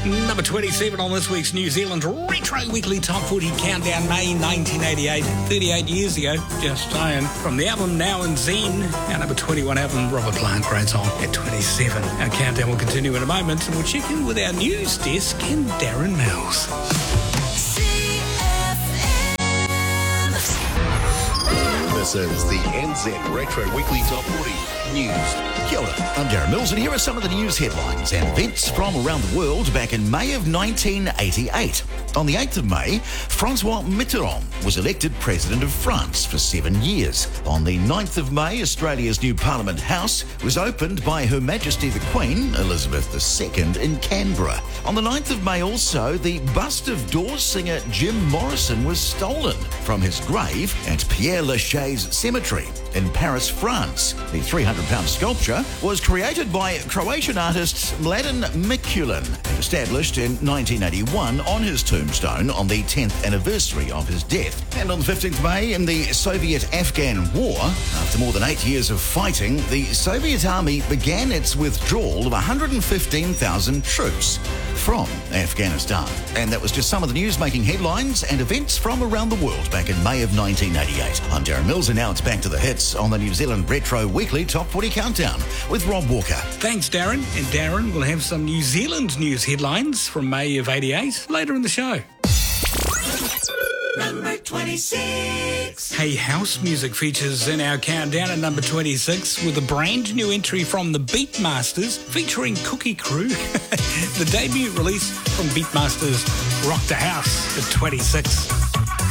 Number 27 on this week's New Zealand Retro Weekly Top 40 Countdown, May 1988, 38 years ago, just saying. From the album Now and Zen, our number 21 album, Robert Plant, great song, at 27. Our countdown will continue in a moment, and we'll check in with our news desk and Darren Mills. This is the NZ Retro Weekly Top 40 News. Kia ora, I'm Darren Mills, and here are some of the news headlines and events from around the world back in May of 1988. On the 8th of May, Francois Mitterrand was elected President of France for 7 years. On the 9th of May, Australia's new Parliament House was opened by Her Majesty the Queen, Elizabeth II, in Canberra. On the 9th of May also, the bust of Doors singer Jim Morrison was stolen from his grave at Père Lachaise Cemetery in Paris, France. The 300-pound sculpture was created by Croatian artist Mladen Mikulin and established in 1981 on his tombstone on the 10th anniversary of his death. And on the 15th May, in the Soviet-Afghan War, after more than 8 years of fighting, the Soviet army began its withdrawal of 115,000 troops from Afghanistan. And that was just some of the news making headlines and events from around the world back in May of 1988. I'm Darren Mills, and now it's back to the hits on the New Zealand Retro Weekly Top 40 Countdown with Rob Walker. Thanks, Darren. And Darren will have some New Zealand news headlines from May of 88 later in the show. Number 26. Hey, house music features in our countdown at number 26 with a brand new entry from the Beatmasters featuring Cookie Crew. The debut release from Beatmasters rocked the house at 26.